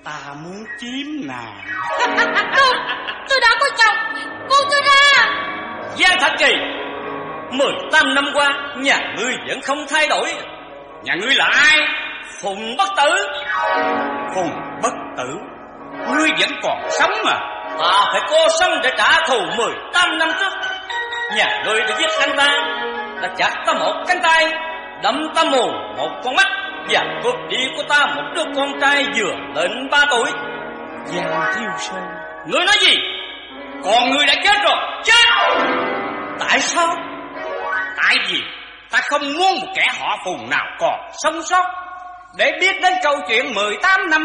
Ta muốn chiếm nàng. Tôi đã có chồng, buông tôi ra. Giang Thành Kỳ, 18 năm qua nhà ngươi vẫn không thay đổi. Nhà ngươi là ai? Phùng Bất Tử. Phùng Bất Tử? Ngươi vẫn còn sống mà. Ta phải cố sống để trả thù 18 năm trước. Nhà ngươi đã giết anh ta, đã chặt ta một cánh tay, đâm ta mù một con mắt, và cướp đi của ta một đứa con trai vừa lên 3 tuổi. Giang Thiếu Sơn, Ngươi nói gì? còn ngươi đã chết rồi. Chết! Tại sao? Tại vì ta không muốn một kẻ họ Phùng nào còn sống sót để biết đến câu chuyện 18 năm